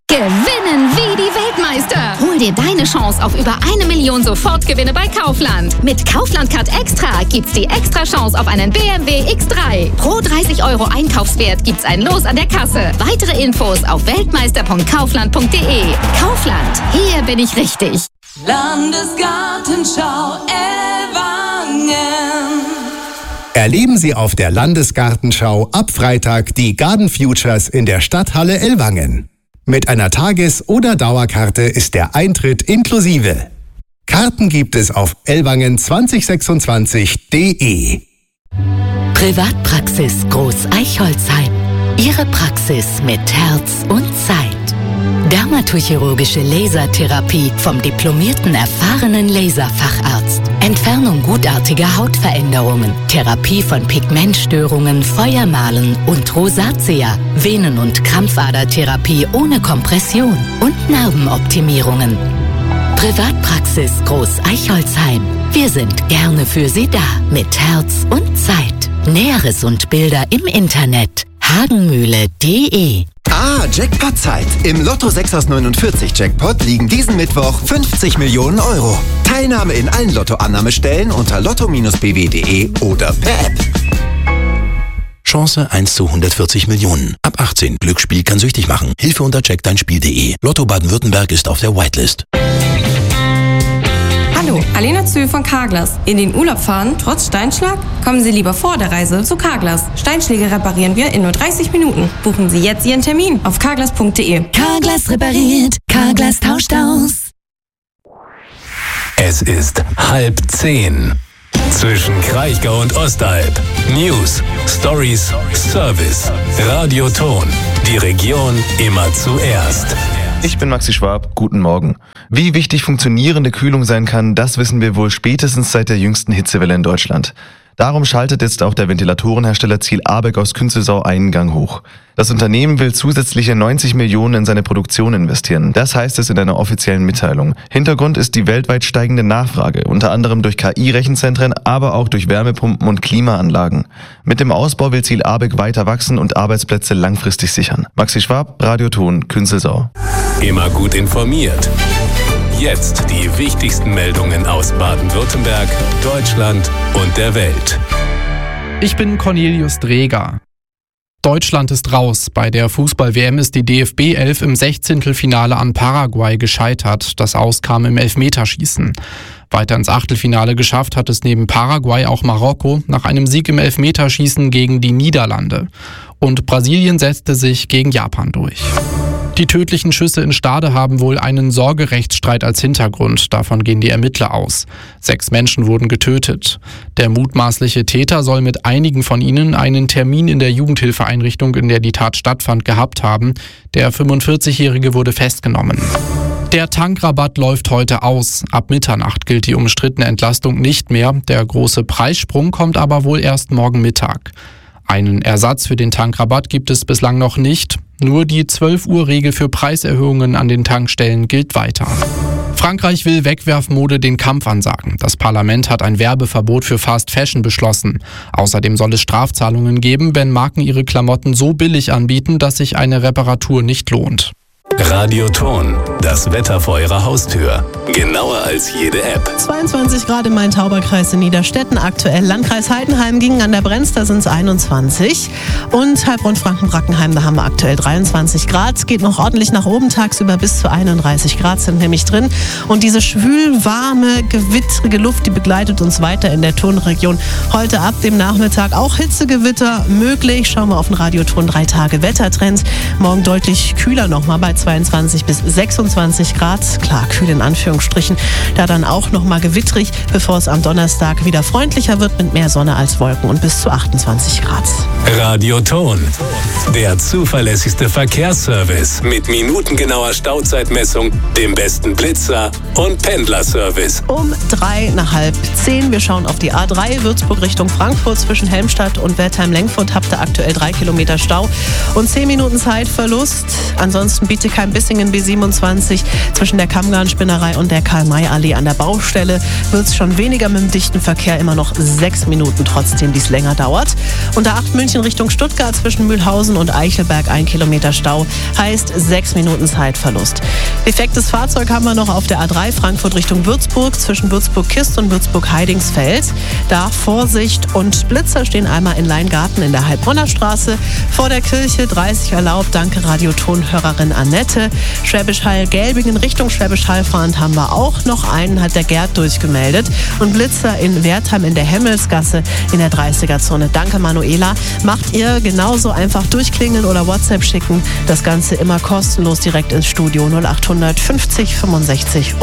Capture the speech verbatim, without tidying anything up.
Gewinnen wie die Weltmeister. Hol dir deine Chance auf über eine Million Sofortgewinne bei Kaufland. Mit Kaufland Card Extra gibt's die extra Chance auf einen B M W X drei. Pro dreißig Euro Einkaufswert gibt's ein Los an der Kasse. Weitere Infos auf weltmeister punkt kaufland punkt de. Kaufland, hier bin ich richtig. Landesgartenschau Ellwangen. Erleben Sie auf der Landesgartenschau ab Freitag die Garden Futures in der Stadthalle Ellwangen. Mit einer Tages- oder Dauerkarte ist der Eintritt inklusive. Karten gibt es auf ellwangen zwanzig sechsundzwanzig punkt de. Privatpraxis Groß Eichholzheim. Ihre Praxis mit Herz und Zeit. Dermatochirurgische Lasertherapie vom diplomierten, erfahrenen Laserfacharzt. Entfernung gutartiger Hautveränderungen. Therapie von Pigmentstörungen, Feuermalen und Rosatia. Venen- und Krampfadertherapie ohne Kompression. Und Narbenoptimierungen. Privatpraxis Groß Eichholzheim. Wir sind gerne für Sie da. Mit Herz und Zeit. Näheres und Bilder im Internet. hagenmühle punkt de. Ah, Jackpot-Zeit. Im Lotto sechs aus neunundvierzig Jackpot liegen diesen Mittwoch fünfzig Millionen Euro. Teilnahme in allen Lottoannahmestellen unter lotto Bindestrich b w punkt de oder per App. Chance eins zu hundertvierzig Millionen. Ab achtzehn. Glücksspiel kann süchtig machen. Hilfe unter check dein spiel punkt de. Lotto Baden-Württemberg ist auf der Whitelist. Hallo, Alena Zühl von Carglass. In den Urlaub fahren, trotz Steinschlag? Kommen Sie lieber vor der Reise zu Carglass. Steinschläge reparieren wir in nur dreißig Minuten. Buchen Sie jetzt Ihren Termin auf carglass punkt de. Carglass repariert, Carglass tauscht aus. Es ist halb zehn. Zwischen Kraichgau und Ostalb. News, Stories, Service. Radioton. Die Region immer zuerst. Ich bin Maxi Schwab, guten Morgen. Wie wichtig funktionierende Kühlung sein kann, das wissen wir wohl spätestens seit der jüngsten Hitzewelle in Deutschland. Darum schaltet jetzt auch der Ventilatorenhersteller Ziel Abeck aus Künzelsau einen Gang hoch. Das Unternehmen will zusätzliche neunzig Millionen in seine Produktion investieren. Das heißt es in einer offiziellen Mitteilung. Hintergrund ist die weltweit steigende Nachfrage, unter anderem durch K I-Rechenzentren, aber auch durch Wärmepumpen und Klimaanlagen. Mit dem Ausbau will Ziel Abeck weiter wachsen und Arbeitsplätze langfristig sichern. Maxi Schwab, Radioton, Künzelsau. Immer gut informiert. Jetzt die wichtigsten Meldungen aus Baden-Württemberg, Deutschland und der Welt. Ich bin Cornelius Dreger. Deutschland ist raus. Bei der Fußball-W M ist die D F B elf im Sechzehntelfinale an Paraguay gescheitert. Das Aus kam im Elfmeterschießen. Weiter ins Achtelfinale geschafft hat es neben Paraguay auch Marokko nach einem Sieg im Elfmeterschießen gegen die Niederlande. Und Brasilien setzte sich gegen Japan durch. Die tödlichen Schüsse in Stade haben wohl einen Sorgerechtsstreit als Hintergrund. Davon gehen die Ermittler aus. Sechs Menschen wurden getötet. Der mutmaßliche Täter soll mit einigen von ihnen einen Termin in der Jugendhilfeeinrichtung, in der die Tat stattfand, gehabt haben. Der fünfundvierzigjährige wurde festgenommen. Der Tankrabatt läuft heute aus. Ab Mitternacht gilt die umstrittene Entlastung nicht mehr. Der große Preissprung kommt aber wohl erst morgen Mittag. Einen Ersatz für den Tankrabatt gibt es bislang noch nicht. Nur die zwölf-Uhr-Regel für Preiserhöhungen an den Tankstellen gilt weiter. Frankreich will Wegwerfmode den Kampf ansagen. Das Parlament hat ein Werbeverbot für Fast Fashion beschlossen. Außerdem soll es Strafzahlungen geben, wenn Marken ihre Klamotten so billig anbieten, dass sich eine Reparatur nicht lohnt. Radioton, das Wetter vor Ihrer Haustür. Genauer als jede App. zweiundzwanzig Grad im Main-Tauber-Kreis in Niederstetten aktuell. Landkreis Heidenheim gegen an der Brenz, da sind es einundzwanzig. Und Heilbronn-Franken-Brackenheim, da haben wir aktuell dreiundzwanzig Grad. Es geht noch ordentlich nach oben, tagsüber bis zu einunddreißig Grad sind nämlich drin. Und diese schwül, warme, gewittrige Luft, die begleitet uns weiter in der Tonregion. Heute ab dem Nachmittag auch Hitzegewitter möglich. Schauen wir auf den Radioton drei Tage Wettertrends. Morgen deutlich kühler nochmal bei zweiundzwanzig bis sechsundzwanzig Grad. Klar, kühl in Anführungsstrichen. Da dann auch nochmal gewittrig, bevor es am Donnerstag wieder freundlicher wird mit mehr Sonne als Wolken und bis zu achtundzwanzig Grad. Radioton, der zuverlässigste Verkehrsservice mit minutengenauer Stauzeitmessung, dem besten Blitzer und Pendlerservice. Um drei nach halb zehn. Wir schauen auf die A drei Würzburg Richtung Frankfurt. Zwischen Helmstadt und Wertheim-Lenkfurt habt ihr aktuell drei Kilometer Stau und zehn Minuten Zeitverlust. Ansonsten Bietigheim-Bissingen B siebenundzwanzig zwischen der Kammgarn-Spinnerei und der Karl-May-Allee an der Baustelle wird es schon weniger mit dem dichten Verkehr, immer noch sechs Minuten trotzdem, die es länger dauert. Und der acht München Richtung Stuttgart zwischen Mühlhausen und Eichelberg ein Kilometer Stau, heißt sechs Minuten Zeitverlust. Defektes Fahrzeug haben wir noch auf der A drei Frankfurt Richtung Würzburg zwischen Würzburg-Kist und Würzburg-Heidingsfeld. Da Vorsicht und Blitzer stehen einmal in Leingarten in der Heilbronner Straße. Vor der Kirche dreißig erlaubt, danke Radiotonhörerin Annette. Schwäbisch Hall-Gelbingen Richtung Schwäbisch Hall fahrend haben wir auch noch einen, hat der Gerd durchgemeldet. Und Blitzer in Wertheim in der Hemmelsgasse in der dreißiger-Zone. Danke Manuela. Macht ihr genauso, einfach durchklingeln oder WhatsApp schicken. Das Ganze immer kostenlos direkt ins Studio null acht hundert fünfzig fünfundsechzig